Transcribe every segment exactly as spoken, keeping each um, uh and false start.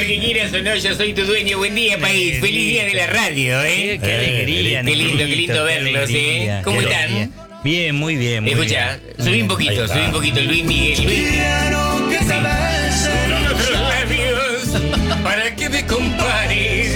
Porque quieras o no, yo soy tu dueño. Buen día, país. Feliz día de la radio, ¿eh? Qué, qué alegría. Qué lindo, qué lindo verlos, ¿eh? ¿Cómo están? Bien, muy bien. Muy Escucha, bien. subí un poquito, subí un poquito Luis Miguel. Luis Quiero que sabes Otros labios para que me compares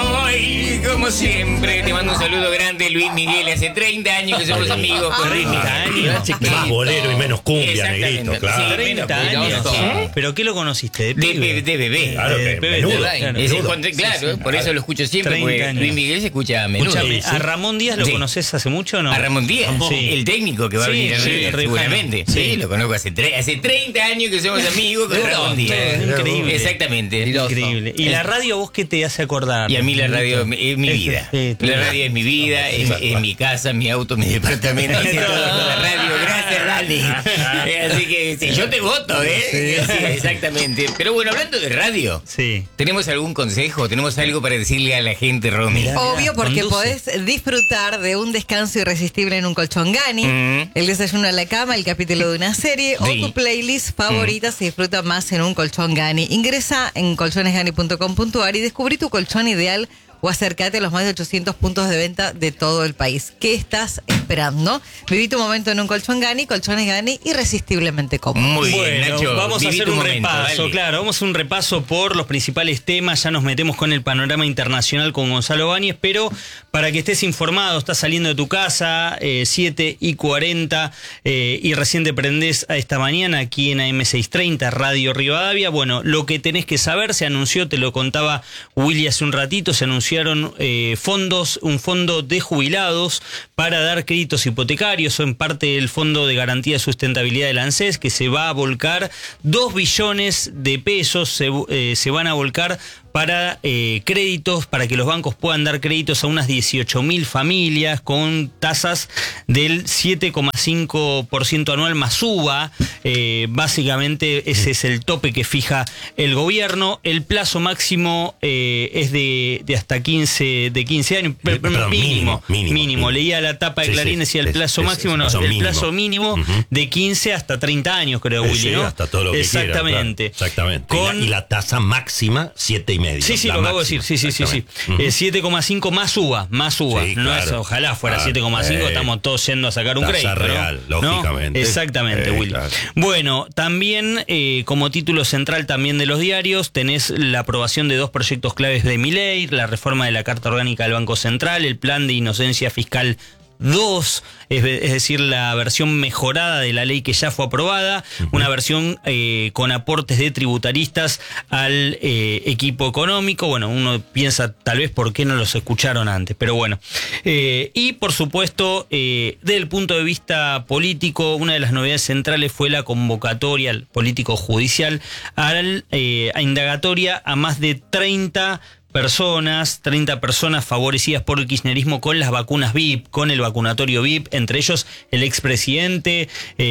hoy, como siempre. Te mando un saludo grande, Luis Miguel. Hace treinta años que somos amigos con Luis Miguel. más bolero y menos cumbia, Exactamente. negrito, claro. Sí, treinta años. ¿Eh? ¿Pero qué lo conociste? ¿De De, pibe? de, de bebé. Claro que de- menudo. claro. Ese menudo. cuando- claro, Sí, sí. por eso lo escucho siempre, treinta porque años. Luis Miguel se escucha a menudo. Escúchame, Sí. ¿a Ramón Díaz lo Sí. conoces hace mucho o no? A Ramón Díaz, Sí. el técnico que va Sí, a venir a sí, River, Riojano. seguramente. Sí. Sí. lo conozco hace, tre- hace treinta años que somos amigos con Duro, Ramón Díaz. todo, increíble. Exactamente. Increíble. ¿Y Es- la radio vos qué te hace acordar? Y a mí la radio es mi Es- vida. sí, La tú- radio es mi vida, es, es mi casa, mi auto, mi departamento. Hice todo con la radio. Gracias, Dani. Eh, Así que sí, yo te voto, ¿eh? Sí, exactamente. Pero bueno, hablando de radio, Sí. ¿tenemos algún consejo? ¿Tenemos algo para decirle a la gente, Romy? Mirá. Obvio, porque conduce. podés disfrutar de un descanso irresistible en un colchón Gani, Mm. el desayuno a la cama, el capítulo de una serie Sí. o tu playlist favorita se disfruta más en un colchón Gani. Ingresa en colchones gani punto com punto a r y descubrí tu colchón ideal o acércate a los más de ochocientos puntos de venta de todo el país. ¿Qué estás esperando? Viví tu momento en un colchón Gani, colchones Gani, irresistiblemente cómodos. Muy bien, Bueno, Nacho. vamos a viví hacer tu un momento, repaso, dale. claro, vamos a hacer un repaso por los principales temas, ya nos metemos con el panorama internacional con Gonzalo Báñez, pero para que estés informado, estás saliendo de tu casa, eh, siete y cuarenta, eh, y recién te prendés a esta mañana aquí en A M seiscientos treinta, Radio Rivadavia. Bueno, lo que tenés que saber, se anunció, te lo contaba Willy hace un ratito, se anunciaron eh, fondos, un fondo de jubilados para dar créditos hipotecarios, o en parte del Fondo de Garantía de Sustentabilidad del ANSES, que se va a volcar dos billones de pesos, se, eh, se van a volcar para eh, créditos, para que los bancos puedan dar créditos a unas dieciocho mil familias con tasas del siete coma cinco por ciento anual más U V A. Eh, básicamente ese es el tope que fija el gobierno. El plazo máximo eh, es de, de hasta quince, de quince años, Eh, perdón, mínimo, mínimo, mínimo. Leía la tapa de Sí, Clarín, sí, decía el es- plazo es- máximo, es no, plazo el mínimo. plazo mínimo Ujú. de quince hasta treinta años, creo, Willy, Sí, ¿no? hasta todo lo que quiera, Exactamente. claro, exactamente. Y la- Con- Y, la, tasa máxima, siete y medio. Sí, sí, la lo acabo de decir, máxima, sí, sí, sí, sí. exactamente. Eh, siete coma cinco más U V A, más U V A. Sí, No claro. es, ojalá fuera Claro. siete coma cinco, Eh, estamos todos yendo a sacar un tasa crédito, ¿no? real, ¿No? lógicamente. Exactamente, Eh, Willy. claro. Bueno, también eh, como título central también de los diarios tenés la aprobación de dos proyectos claves de Milei, la reforma de la Carta Orgánica del Banco Central, el plan de inocencia fiscal dos, es, es decir, la versión mejorada de la ley que ya fue aprobada, uh-huh. una versión eh, con aportes de tributaristas al eh, equipo económico. Bueno, uno piensa tal vez por qué no los escucharon antes, pero bueno. Eh, y por supuesto, eh, desde el punto de vista político, una de las novedades centrales fue la convocatoria al político judicial al, eh, a indagatoria a más de treinta personas, treinta personas favorecidas por el kirchnerismo con las vacunas V I P, con el vacunatorio V I P, entre ellos el expresidente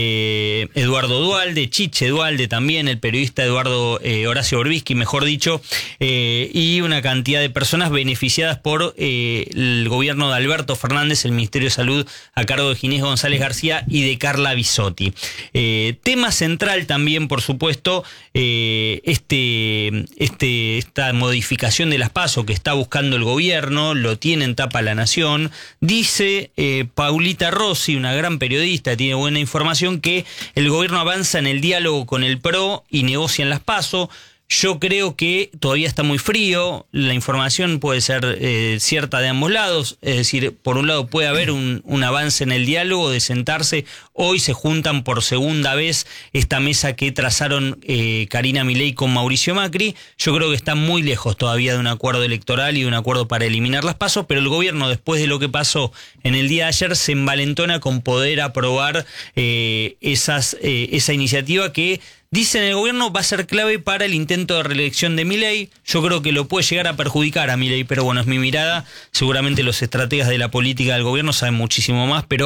eh, Eduardo Duhalde, Chiche Duhalde también, el periodista Eduardo eh, Horacio Berbisky, mejor dicho, eh, y una cantidad de personas beneficiadas por eh, el gobierno de Alberto Fernández, el Ministerio de Salud a cargo de Ginés González García y de Carla Bisotti. Eh, tema central también, por supuesto, eh, este, este, esta modificación de las PASO que está buscando el gobierno, lo tiene en tapa La Nación. Dice eh, Paulita Rossi, una gran periodista, tiene buena información, que el gobierno avanza en el diálogo con el PRO y negocian las PASO. Yo creo que todavía está muy frío, la información puede ser eh, cierta de ambos lados, es decir, por un lado puede haber un, un avance en el diálogo de sentarse, hoy se juntan por segunda vez esta mesa que trazaron eh, Karina Milei con Mauricio Macri. Yo creo que está muy lejos todavía de un acuerdo electoral y de un acuerdo para eliminar las PASO, pero el gobierno, después de lo que pasó en el día de ayer, se envalentona con poder aprobar eh, esas, eh, esa iniciativa que dicen el gobierno va a ser clave para el intento de reelección de Milei. Yo creo que lo puede llegar a perjudicar a Milei, pero bueno, es mi mirada. Seguramente los estrategas de la política del gobierno saben muchísimo más, pero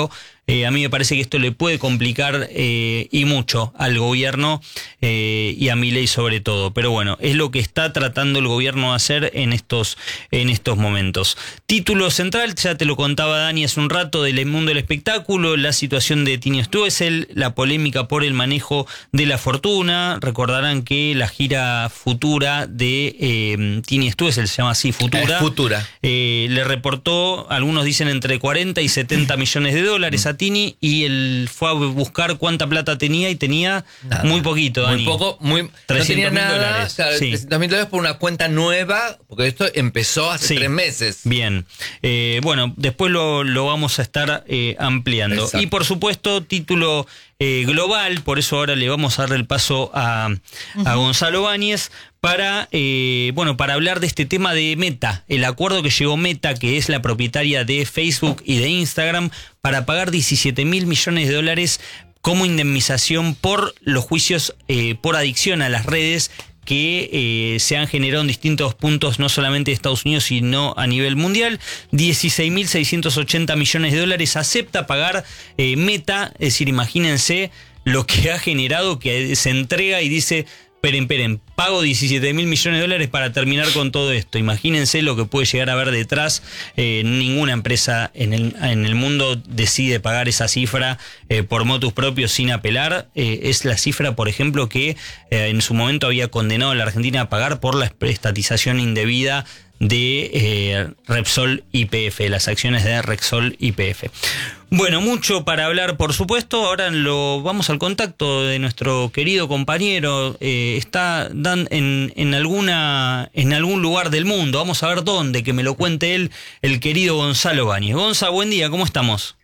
Eh, a mí me parece que esto le puede complicar eh, y mucho al gobierno eh, y a Milei sobre todo. Pero bueno, es lo que está tratando el gobierno de hacer en estos, en estos momentos. Título central, ya te lo contaba Dani hace un rato, del mundo del espectáculo, la situación de Tini Stoessel, la polémica por el manejo de la fortuna. Recordarán que la gira futura de eh, Tini Stoessel, se llama así, Futura, Es Futura. Eh, le reportó, algunos dicen entre cuarenta y setenta millones de dólares a Tini, y él fue a buscar cuánta plata tenía y tenía Nada. muy poquito, Dani. Muy poco, muy. No trescientos tenía mil nada. dólares. Claro, Sí. trescientos mil dólares por una cuenta nueva, porque esto empezó hace Sí. tres meses. Bien, eh, bueno, después lo, lo vamos a estar eh, ampliando. Exacto. Y por supuesto, título eh, global, por eso ahora le vamos a dar el paso a, a Gonzalo Báñez para, eh, bueno, para hablar de este tema de Meta, el acuerdo que llegó Meta, que es la propietaria de Facebook y de Instagram, para pagar diecisiete mil millones de dólares como indemnización por los juicios eh, por adicción a las redes que eh, se han generado en distintos puntos, no solamente de Estados Unidos, sino a nivel mundial. dieciséis mil seiscientos ochenta millones de dólares acepta pagar eh, Meta, es decir, imagínense lo que ha generado, que se entrega y dice, esperen, esperen, pago diecisiete mil millones de dólares para terminar con todo esto. Imagínense lo que puede llegar a haber detrás. Eh, ninguna empresa en el, en el mundo decide pagar esa cifra eh, por motus propios sin apelar. Eh, es la cifra, por ejemplo, que eh, en su momento había condenado a la Argentina a pagar por la estatización indebida de eh, Repsol Y P F, las acciones de Repsol Y P F. Bueno, mucho para hablar, por supuesto. Ahora lo vamos al contacto de nuestro querido compañero. Eh, está Dan en, en alguna en algún lugar del mundo. Vamos a ver dónde, que me lo cuente él, el querido Gonzalo Báñez. Gonza, buen día, ¿cómo estamos?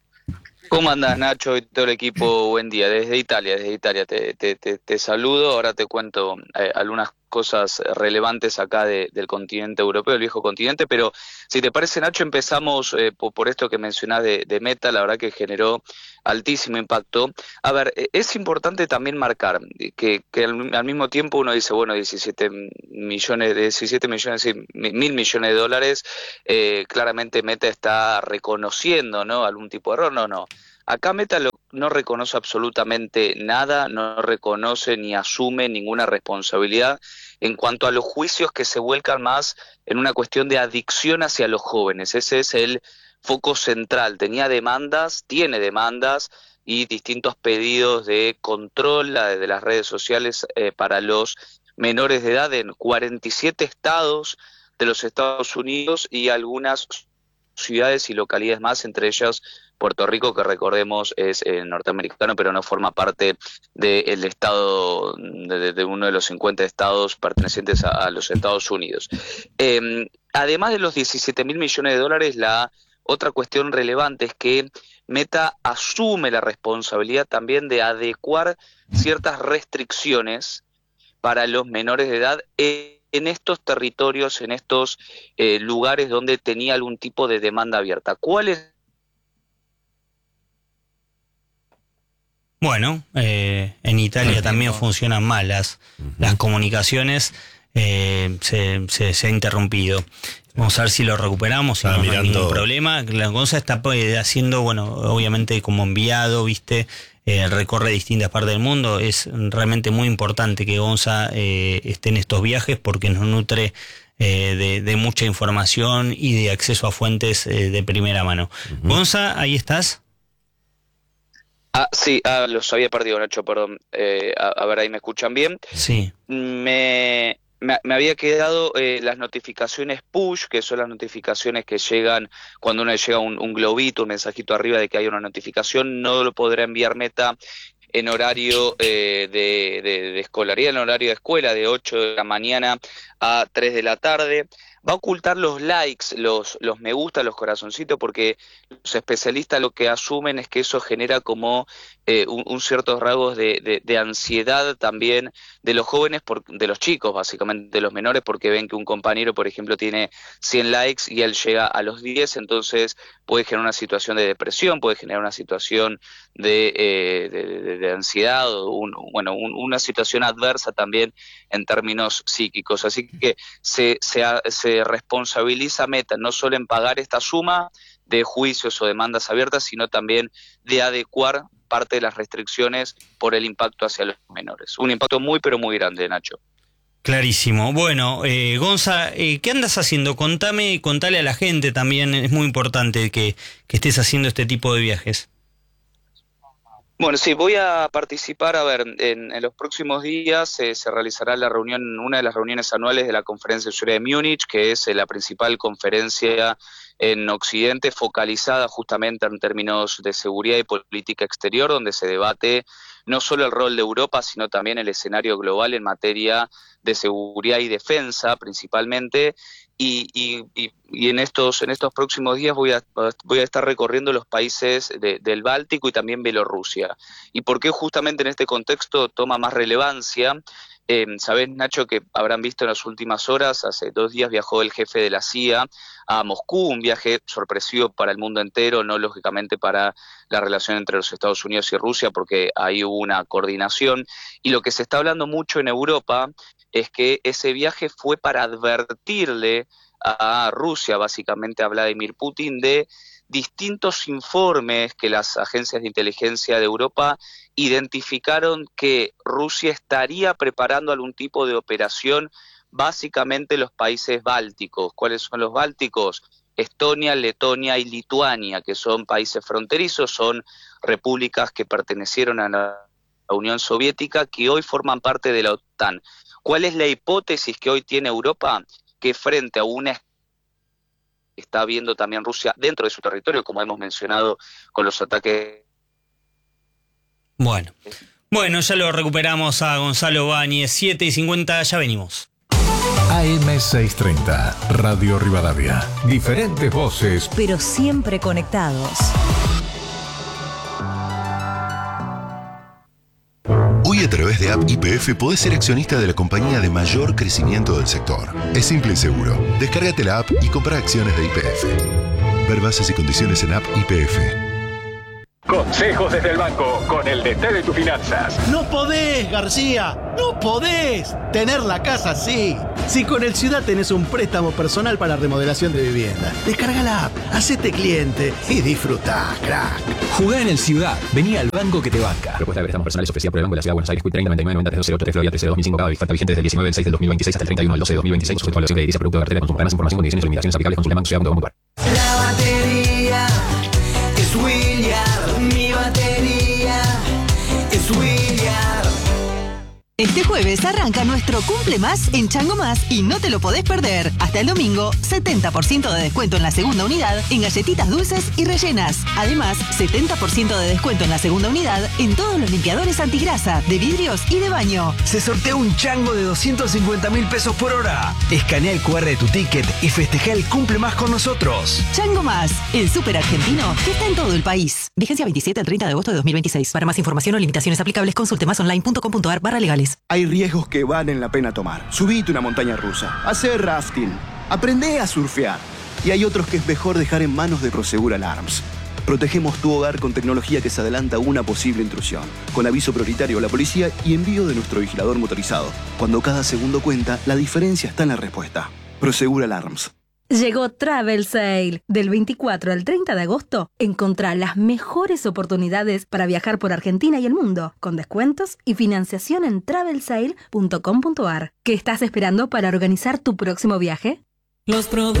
¿Cómo andás, Nacho, y todo el equipo? Buen día, desde Italia, desde Italia te, te, te, te saludo. Ahora te cuento eh, algunas cosas relevantes acá de, del continente europeo, el viejo continente, pero si te parece, Nacho, empezamos eh, por, por esto que mencionás de, de Meta, la verdad que generó altísimo impacto. A ver, es importante también marcar que, que al, al mismo tiempo uno dice, bueno, diecisiete millones, diecisiete millones, sí, mil millones de dólares, eh, claramente Meta está reconociendo, ¿no?, algún tipo de error. No, no. Acá Meta lo, no reconoce absolutamente nada, no reconoce ni asume ninguna responsabilidad en cuanto a los juicios que se vuelcan más en una cuestión de adicción hacia los jóvenes. Ese es el foco central. Tenía demandas, tiene demandas y distintos pedidos de control de las redes sociales eh, para los menores de edad en cuarenta y siete estados de los Estados Unidos y algunas ciudades y localidades más, entre ellas Puerto Rico, que recordemos es eh, norteamericano, pero no forma parte del estado, de, de uno de los cincuenta estados pertenecientes a, a los Estados Unidos. Eh, además de los diecisiete mil millones de dólares, la otra cuestión relevante es que Meta asume la responsabilidad también de adecuar ciertas restricciones para los menores de edad en en estos territorios, en estos eh, lugares donde tenía algún tipo de demanda abierta. ¿Cuál es? Bueno, eh, en Italia también funcionan mal las, uh-huh. las comunicaciones, eh, se, se, se ha interrumpido. Vamos a ver si lo recuperamos, si no, no hay ningún problema. La cosa está haciendo, bueno, obviamente como enviado, viste, eh, recorre distintas partes del mundo. Es realmente muy importante que Gonza eh, esté en estos viajes porque nos nutre eh, de, de mucha información y de acceso a fuentes eh, de primera mano. Uh-huh. Gonza, ¿ahí estás? Ah, sí, ah, los había perdido, Nacho, perdón. Eh, a, a ver, ahí me escuchan bien. Sí. Me... Me, me había quedado eh, las notificaciones push, que son las notificaciones que llegan cuando uno llega un, un globito, un mensajito arriba de que hay una notificación. No lo podrá enviar Meta en horario eh, de, de, de escolaridad, en horario de escuela, de ocho de la mañana a tres de la tarde. Va a ocultar los likes, los, los me gusta, los corazoncitos, porque los especialistas lo que asumen es que eso genera como eh, un, un ciertos rasgos de, de, de ansiedad también de los jóvenes, por, de los chicos básicamente, de los menores, porque ven que un compañero, por ejemplo, tiene cien likes y él llega a los diez, entonces puede generar una situación de depresión, puede generar una situación de, eh, de, de, de ansiedad, o un, bueno, un, una situación adversa también en términos psíquicos. Así que se, se, se responsabiliza Meta no solo en pagar esta suma de juicios o demandas abiertas, sino también de adecuar parte de las restricciones por el impacto hacia los menores. Un impacto muy, pero muy grande, Nacho. Clarísimo. Bueno, eh, Gonza, eh, ¿qué andas haciendo? Contame, contale a la gente también, es muy importante que, que estés haciendo este tipo de viajes. Bueno, sí, voy a participar, a ver, en, en los próximos días eh, se realizará la reunión, una de las reuniones anuales de la Conferencia de Seguridad de Múnich, que es eh, la principal conferencia en Occidente focalizada justamente en términos de seguridad y política exterior, donde se debate no solo el rol de Europa, sino también el escenario global en materia de seguridad y defensa principalmente. Y, y, y, y en estos en estos próximos días voy a voy a estar recorriendo los países de, del Báltico y también Bielorrusia. ¿Y por qué justamente en este contexto toma más relevancia? Eh, Sabés, Nacho, que habrán visto en las últimas horas, hace dos días viajó el jefe de la C I A a Moscú, un viaje sorpresivo para el mundo entero, no lógicamente para la relación entre los Estados Unidos y Rusia, porque ahí hubo una coordinación. Y lo que se está hablando mucho en Europa es que ese viaje fue para advertirle a Rusia, básicamente a Vladimir Putin, de distintos informes que las agencias de inteligencia de Europa identificaron que Rusia estaría preparando algún tipo de operación, básicamente los países bálticos. ¿Cuáles son los bálticos? Estonia, Letonia y Lituania, que son países fronterizos, son repúblicas que pertenecieron a la Unión Soviética, que hoy forman parte de la OTAN. ¿Cuál es la hipótesis que hoy tiene Europa? Que frente a una que está viendo también Rusia dentro de su territorio, como hemos mencionado con los ataques. Bueno, bueno, ya lo recuperamos a Gonzalo Báñez, siete y cincuenta, ya venimos. A M seiscientos treinta, Radio Rivadavia. Diferentes voces, pero siempre conectados. Hoy a través de App Y P F podés ser accionista de la compañía de mayor crecimiento del sector. Es simple y seguro. Descárgate la app y compra acciones de Y P F. Ver bases y condiciones en App Y P F. Consejos desde el banco con el D T de tus finanzas. No podés, García, no podés tener la casa así. Si con el Ciudad tenés un préstamo personal para remodelación de vivienda, descarga la app, hacete cliente y disfrutá, crack. Jugá en el Ciudad, vení al banco que te banca. Propuesta de préstamos personales ofrecida por el Banco de la Ciudad de Buenos Aires, treinta noventa y nueve noventa tres cero ocho tres Florida trece dos mil cinco, cada oferta vigente desde el diecinueve del seis del dos mil veintiséis hasta el treinta y uno del doce del dos mil veintiséis, sujeto a evaluación crediticia, producto de cartera, consumo. Para más información, condiciones y limitaciones aplicables, consulte banco ciudad punto com punto ar. La batería es William, mi batería es William. Este jueves arranca nuestro Cumple Más en Chango Más y no te lo podés perder. Hasta el domingo, setenta por ciento de descuento en la segunda unidad en galletitas dulces y rellenas. Además, setenta por ciento de descuento en la segunda unidad en todos los limpiadores antigrasa, de vidrios y de baño. Se sortea un chango de doscientos cincuenta mil pesos por hora. Escanea el cu erre de tu ticket y festeja el Cumple Más con nosotros. Chango Más, el súper argentino que está en todo el país. Vigencia veintisiete al treinta de agosto de dos mil veintiséis. Para más información o limitaciones aplicables, consulte masonline punto com punto ar barra legales. Hay riesgos que valen la pena tomar. Subite una montaña rusa, hacer rafting, aprende a surfear. Y hay otros que es mejor dejar en manos de Prosegur Alarms. Protegemos tu hogar con tecnología que se adelanta a una posible intrusión, con aviso prioritario a la policía y envío de nuestro vigilador motorizado. Cuando cada segundo cuenta, la diferencia está en la respuesta. Prosegur Alarms. Llegó Travel Sale. Del veinticuatro al treinta de agosto, encontrá las mejores oportunidades para viajar por Argentina y el mundo, con descuentos y financiación en travel sale punto com punto ar. ¿Qué estás esperando para organizar tu próximo viaje? Los productos